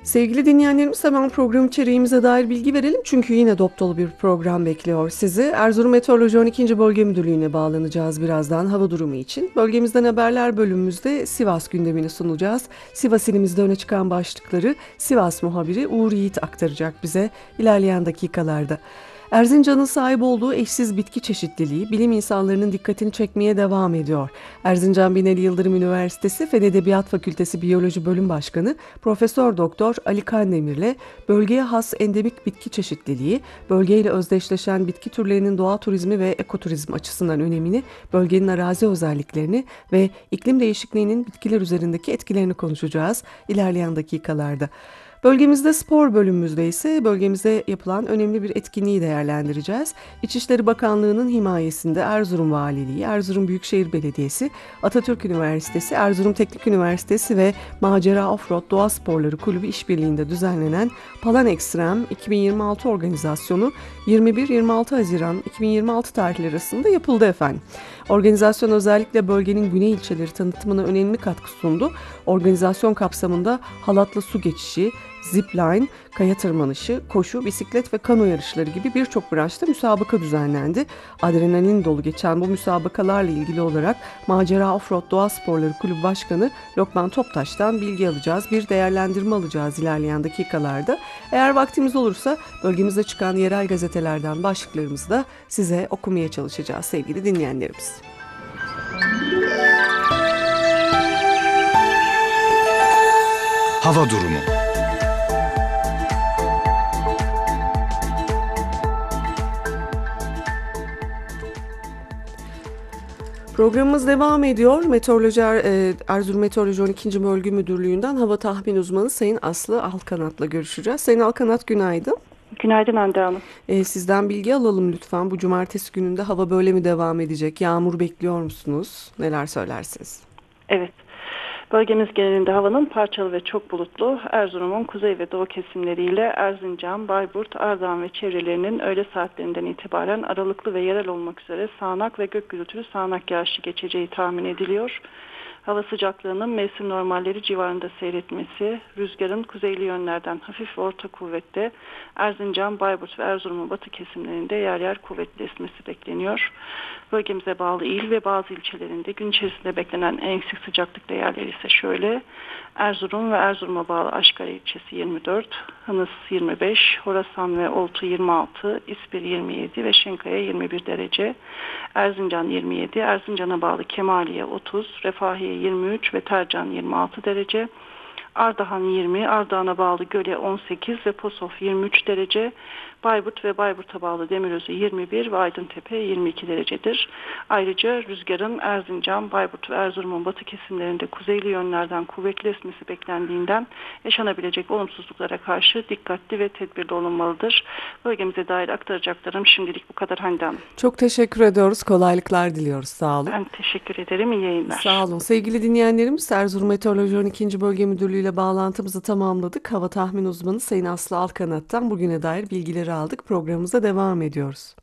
Sevgili dinleyenlerimiz, hemen program içeriğimize dair bilgi verelim. Çünkü yine dop dolu bir program bekliyor sizi. Erzurum Meteoroloji 12. Bölge Müdürlüğü'ne bağlanacağız birazdan hava durumu için. Bölgemizden haberler bölümümüzde Sivas gündemini sunacağız. Sivas ilimizde öne çıkan başlıkları Sivas muhabiri Uğur Yiğit aktaracak bize ilerleyen dakikalarda. Erzincan'ın sahip olduğu eşsiz bitki çeşitliliği bilim insanlarının dikkatini çekmeye devam ediyor. Erzincan Binali Yıldırım Üniversitesi Fen Edebiyat Fakültesi Biyoloji Bölüm Başkanı Profesör Doktor Ali Kandemir'le bölgeye has endemik bitki çeşitliliği, bölgeyle özdeşleşen bitki türlerinin doğa turizmi ve ekoturizm açısından önemini, bölgenin arazi özelliklerini ve iklim değişikliğinin bitkiler üzerindeki etkilerini konuşacağız ilerleyen dakikalarda. Bölgemizde spor bölümümüzde ise bölgemizde yapılan önemli bir etkinliği değerlendireceğiz. İçişleri Bakanlığı'nın himayesinde Erzurum Valiliği, Erzurum Büyükşehir Belediyesi, Atatürk Üniversitesi, Erzurum Teknik Üniversitesi ve Macera Offroad Doğa Sporları Kulübü işbirliğinde düzenlenen Palan Ekstrem 2026 organizasyonu 21-26 Haziran 2026 tarihleri arasında yapıldı efendim. Organizasyon özellikle bölgenin güney ilçeleri tanıtımına önemli katkı sundu. Organizasyon kapsamında halatlı su geçişi, zipline, kaya tırmanışı, koşu, bisiklet ve kano yarışları gibi birçok branşta müsabaka düzenlendi. Adrenalin dolu geçen bu müsabakalarla ilgili olarak Macera Offroad Doğa Sporları Kulübü Başkanı Lokman Toptaş'tan bilgi alacağız. Bir değerlendirme alacağız ilerleyen dakikalarda. Eğer vaktimiz olursa bölgemizde çıkan yerel gazetelerden başlıklarımızı da size okumaya çalışacağız sevgili dinleyenlerimiz. Hava durumu. Programımız devam ediyor. Erzurum Meteoroloji 12. Bölge Müdürlüğü'nden hava tahmin uzmanı Sayın Aslı Alkanat'la görüşeceğiz. Sayın Alkanat, günaydın. Günaydın Hande Hanım. Sizden bilgi alalım lütfen. Bu cumartesi gününde hava böyle mi devam edecek? Yağmur bekliyor musunuz? Neler söylersiniz? Evet. Bölgemiz genelinde havanın parçalı ve çok bulutlu. Erzurum'un kuzey ve doğu kesimleriyle Erzincan, Bayburt, Ardahan ve çevrelerinin öğle saatlerinden itibaren aralıklı ve yerel olmak üzere sağanak ve gök gürültülü sağanak yağışlı geçeceği tahmin ediliyor. Hava sıcaklığının mevsim normalleri civarında seyretmesi, rüzgarın kuzeyli yönlerden hafif ve orta kuvvette Erzincan, Bayburt ve Erzurum'un batı kesimlerinde yer yer kuvvetli esmesi bekleniyor. Bölgemize bağlı il ve bazı ilçelerinde gün içerisinde beklenen en yüksek sıcaklık değerleri ise şöyle: Erzurum ve Erzurum'a bağlı Aşkale ilçesi 24, Hınıs 25, Horasan ve Oltu 26, İspir 27 ve Şenkaya 21 derece. Erzincan 27, Erzincan'a bağlı Kemaliye 30, Refahiye 23 ve Tercan 26 derece. Ardahan 20, Ardahan'a bağlı Göle 18 ve Posof 23 derece. Bayburt ve Bayburt'a bağlı Demirözü 21 ve Aydıntepe 22 derecedir. Ayrıca rüzgarın Erzincan, Bayburt ve Erzurum'un batı kesimlerinde kuzeyli yönlerden kuvvetli esmesi beklendiğinden yaşanabilecek olumsuzluklara karşı dikkatli ve tedbirli olunmalıdır. Bölgemize dair aktaracaklarım şimdilik bu kadar Hande Hanım. Çok teşekkür ediyoruz. Kolaylıklar diliyoruz. Sağ olun. Ben teşekkür ederim. İyi yayınlar. Sağ olun. Sevgili dinleyenlerimiz, Erzurum Meteoroloji 12. Bölge Müdürlüğü ile bağlantımızı tamamladık. Hava tahmin uzmanı Sayın Aslı Alkanat'tan bugüne dair bilgileri aldık. Programımıza devam ediyoruz.